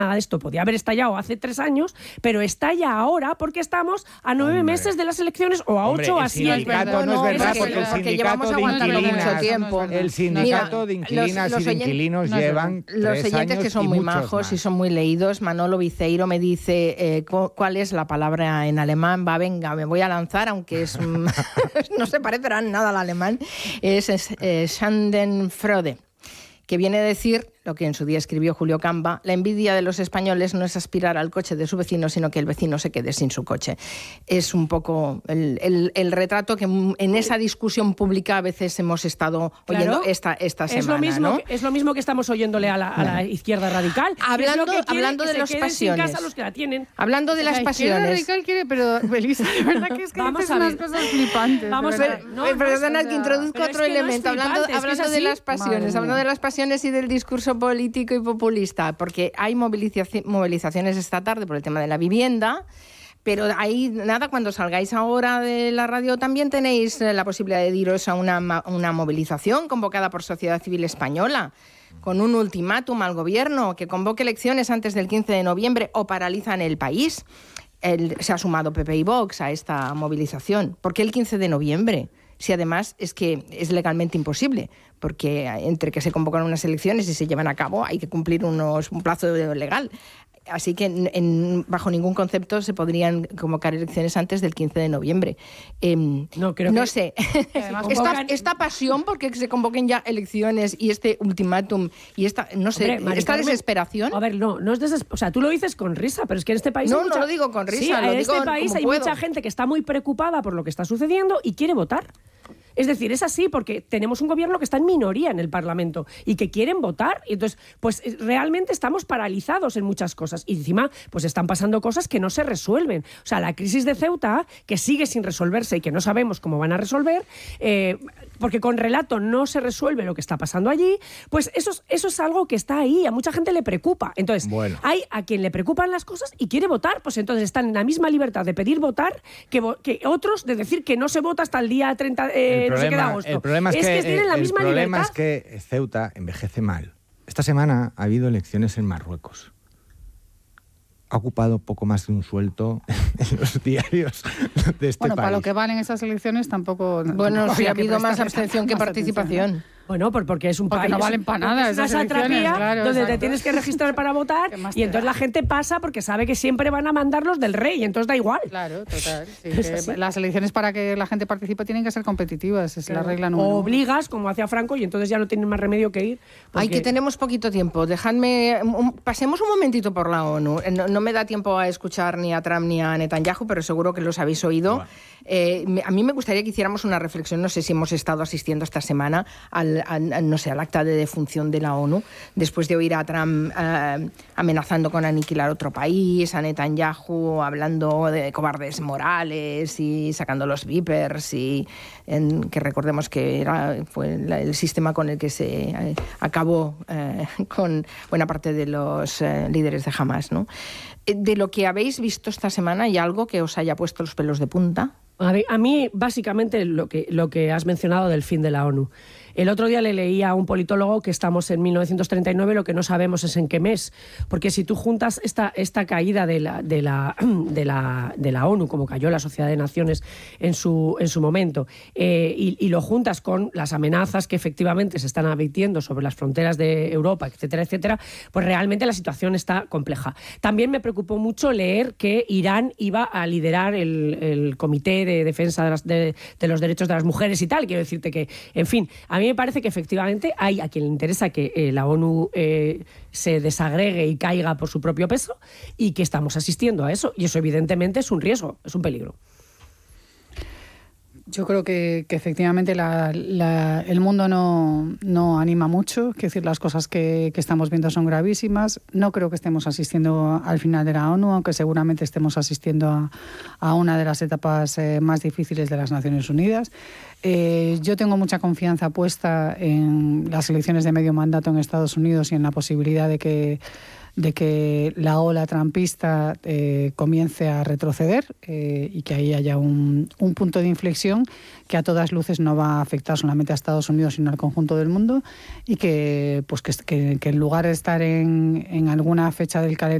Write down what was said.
nada de esto podía haber estallado hace 3 años, pero estalla ahora porque estamos a 9 meses de las elecciones o a 8 o a 7. El sindicato no es verdad, porque el sindicato de inquilinas, el sindicato de inquilinas y de inquilinos llevan 3 años. Los oyentes que son muy majos y son muy leídos, Manolo Viceiro me dice cuál es la palabra en alemán. Venga, me voy a lanzar, aunque es no se parecerá nada al alemán. Es Schadenfreude, que viene a decir lo que en su día escribió Julio Camba: la envidia de los españoles no es aspirar al coche de su vecino, sino que el vecino se quede sin su coche. Es un poco el retrato que en esa discusión pública a veces hemos estado oyendo esta semana. Es lo mismo que estamos oyéndole a la izquierda radical. Hablando de las pasiones. Sin casa los que la tienen. Hablando de las pasiones. La izquierda radical quiere, pero Belisa, de verdad que es que dices unas cosas flipantes. Vamos a ver. Perdona que introduzca otro elemento. Hablando de las pasiones, hablando de las pasiones y del discurso político y populista, porque hay movilizaciones esta tarde por el tema de la vivienda, pero ahí nada, cuando salgáis ahora de la radio también tenéis la posibilidad de iros a una movilización convocada por Sociedad Civil Española, con un ultimátum al gobierno que convoque elecciones antes del 15 de noviembre o paralizan el país. Se ha sumado PP y Vox a esta movilización. ¿Por qué el 15 de noviembre? Si además es que es legalmente imposible, porque entre que se convocan unas elecciones y se llevan a cabo hay que cumplir un plazo legal. Así que bajo ningún concepto se podrían convocar elecciones antes del 15 de noviembre. No sé. Esta pasión porque se convoquen ya elecciones y este ultimátum y esta desesperación. A ver, no es desesperación. O sea, tú lo dices con risa, pero es que en este país no lo digo con risa. Sí, en este país hay mucha gente que está muy preocupada por lo que está sucediendo y quiere votar. Es decir, es así porque tenemos un gobierno que está en minoría en el Parlamento y que quieren votar, y entonces pues realmente estamos paralizados en muchas cosas y encima pues están pasando cosas que no se resuelven. O sea, la crisis de Ceuta, que sigue sin resolverse y que no sabemos cómo van a resolver, porque con relato no se resuelve lo que está pasando allí, pues eso es algo que está ahí, a mucha gente le preocupa. Entonces, hay a quien le preocupan las cosas y quiere votar, pues entonces están en la misma libertad de pedir votar que otros de decir que no se vota hasta el día 30 el problema es que Ceuta envejece mal. Esta semana ha habido elecciones en Marruecos. Ha ocupado poco más de un sueldo en los diarios de este país. Para lo que valen esas elecciones tampoco... sí ha habido más abstención que participación. Bueno, porque es un país... no valen para nada esas satrapía, claro, donde exacto. te tienes que registrar para votar y entonces la gente pasa porque sabe que siempre van a mandarlos del rey, entonces da igual. Claro, total. Sí, las elecciones para que la gente participe tienen que ser competitivas, es la regla número 1. O obligas, como hacía Franco, y entonces ya no tienen más remedio que ir. Ay, que tenemos poquito tiempo. Dejadme... pasemos un momentito por la ONU. No me da tiempo a escuchar ni a Trump ni a Netanyahu, pero seguro que los habéis oído. A mí me gustaría que hiciéramos una reflexión, no sé si hemos estado asistiendo esta semana al acta de defunción de la ONU, después de oír a Trump amenazando con aniquilar otro país, a Netanyahu hablando de cobardes morales y sacando los vipers, y que recordemos que fue el sistema con el que se acabó con buena parte de los líderes de Hamas, ¿no? De lo que habéis visto esta semana, ¿hay algo que os haya puesto los pelos de punta? A mí, básicamente, lo que has mencionado del fin de la ONU. El otro día le leí a un politólogo que estamos en 1939, lo que no sabemos es en qué mes, porque si tú juntas esta caída de la ONU, como cayó la Sociedad de Naciones en su momento, y lo juntas con las amenazas que efectivamente se están advirtiendo sobre las fronteras de Europa, etcétera, etcétera, pues realmente la situación está compleja. También me preocupó mucho leer que Irán iba a liderar el Comité de Defensa de los Derechos de las Mujeres y tal. Quiero decirte que, en fin, a mí me parece que efectivamente hay a quien le interesa que la ONU se desagregue y caiga por su propio peso y que estamos asistiendo a eso. Y eso evidentemente es un riesgo, es un peligro. Yo creo que efectivamente el mundo no anima mucho. Es decir, las cosas que estamos viendo son gravísimas. No creo que estemos asistiendo al final de la ONU, aunque seguramente estemos asistiendo a una de las etapas más difíciles de las Naciones Unidas. Yo tengo mucha confianza puesta en las elecciones de medio mandato en Estados Unidos y en la posibilidad de que de que la ola trumpista comience a retroceder y que ahí haya un punto de inflexión que a todas luces no va a afectar solamente a Estados Unidos, sino al conjunto del mundo, y que en lugar de estar en alguna fecha del calendario